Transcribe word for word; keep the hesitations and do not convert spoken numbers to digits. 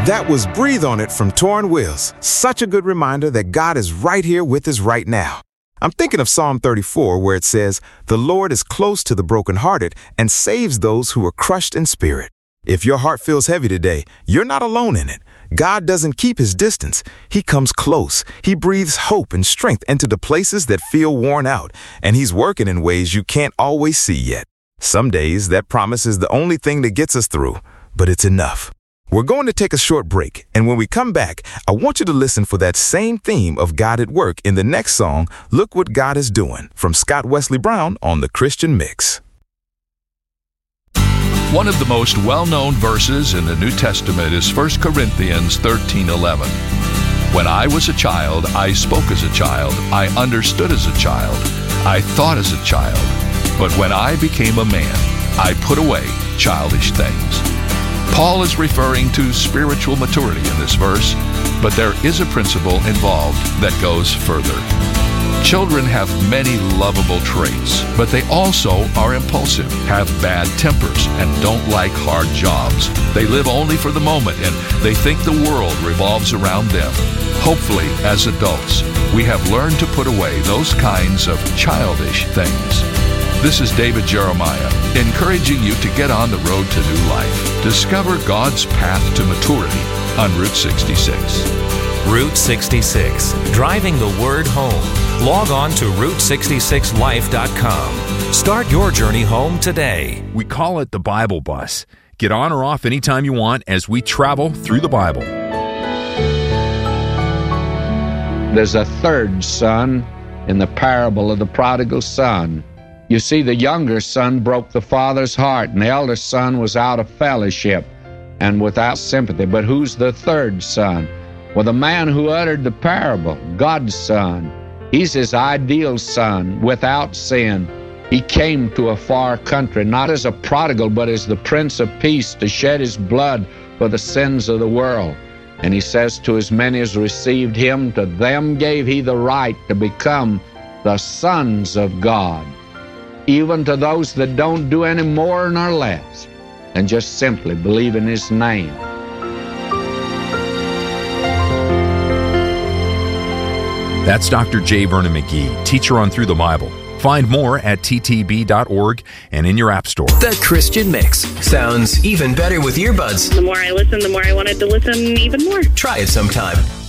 That was Breathe On It from Torn Wheels. Such a good reminder that God is right here with us right now. I'm thinking of Psalm thirty-four, where it says, "The Lord is close to the brokenhearted and saves those who are crushed in spirit." If your heart feels heavy today, you're not alone in it. God doesn't keep his distance. He comes close. He breathes hope and strength into the places that feel worn out, and he's working in ways you can't always see yet. Some days, that promise is the only thing that gets us through, but it's enough. We're going to take a short break, and when we come back, I want you to listen for that same theme of God at work in the next song, "Look What God Is Doing," from Scott Wesley Brown on The Christian Mix. One of the most well-known verses in the New Testament is First Corinthians thirteen eleven. "When I was a child, I spoke as a child, I understood as a child, I thought as a child. But when I became a man, I put away childish things." Paul is referring to spiritual maturity in this verse, but there is a principle involved that goes further. Children have many lovable traits, but they also are impulsive, have bad tempers, and don't like hard jobs. They live only for the moment, and they think the world revolves around them. Hopefully, as adults, we have learned to put away those kinds of childish things. This is David Jeremiah, encouraging you to get on the road to new life. Discover God's path to maturity on Route sixty-six. Route sixty-six, driving the word home. Log on to route sixty-six life dot com. Start your journey home today. We call it the Bible Bus. Get on or off anytime you want as we travel through the Bible. There's a third son in the parable of the prodigal son. You see, the younger son broke the father's heart, and the elder son was out of fellowship and without sympathy. But who's the third son? Well, the man who uttered the parable, God's son. He's his ideal son, without sin. He came to a far country, not as a prodigal, but as the Prince of Peace, to shed his blood for the sins of the world. And he says, to as many as received him, to them gave he the right to become the sons of God. Even to those that don't do any more nor less than just simply believe in his name. That's Doctor J. Vernon McGee, teacher on Through the Bible. Find more at t t b dot org and in your app store. The Christian Mix sounds even better with earbuds. The more I listen, the more I wanted to listen even more. Try it sometime.